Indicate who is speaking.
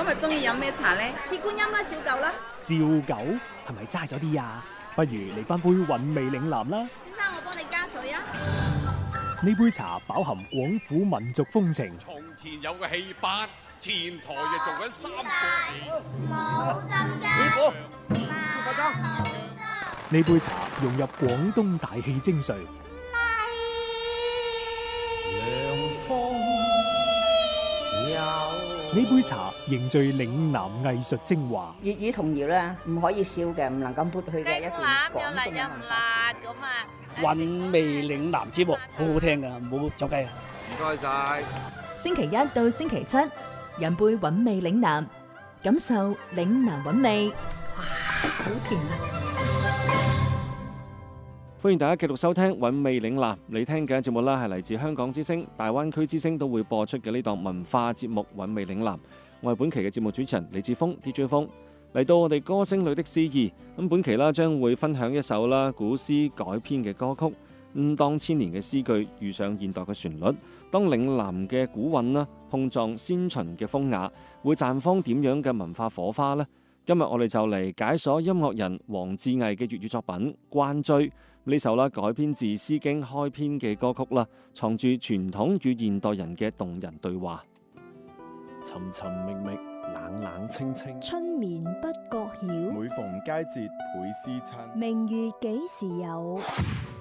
Speaker 1: 今日中意飲咩茶呢？
Speaker 2: 鐵觀音啦，照舊啦。
Speaker 3: 照舊係咪齋咗啲啊？不如嚟翻杯韻味嶺南啦。
Speaker 2: 先生，我幫你加水啊。
Speaker 3: 呢杯茶飽含廣府民族風情。
Speaker 4: 從前有個戲班，前台就做緊三個
Speaker 2: 冇針㗎。
Speaker 3: 呢杯茶融入廣東大氣精髓。呢杯茶凝聚嶺南藝術精華。
Speaker 5: 粵語童謠咧，唔可以少嘅，唔能夠抹去嘅一段廣東嘅文化。
Speaker 6: 韻味嶺南節目好好聽㗎，唔好走雞啊！
Speaker 4: 唔該晒。
Speaker 7: 星期一到星期七，飲杯韻味嶺南，感受嶺南韻味。哇，好甜啊！
Speaker 8: 歡迎大家繼續收聽韻味嶺南，你聽嘅節目啦係嚟自香港之聲、大灣區之聲都會播出嘅呢檔文化節目韻味嶺南。我係本期嘅節目主持人李志峰 DJ 峰，嚟到我哋歌聲裏的詩意。咁本期啦將會分享一首啦古詩改編嘅歌曲。當千年嘅詩句遇上現代嘅旋律，當嶺南嘅古韻啦碰撞先秦嘅風雅，會綻放點樣嘅文化火花呢？今日我哋就嚟解鎖音樂人黃志毅嘅粵語作品《關雎》。呢首啦改編自《詩經》開篇嘅歌曲啦，藏住傳統與現代人嘅動人對話。
Speaker 9: 尋尋覓覓，冷冷清清，
Speaker 7: 春眠不覺曉，
Speaker 9: 每逢佳節倍思親。
Speaker 7: 明月幾時有？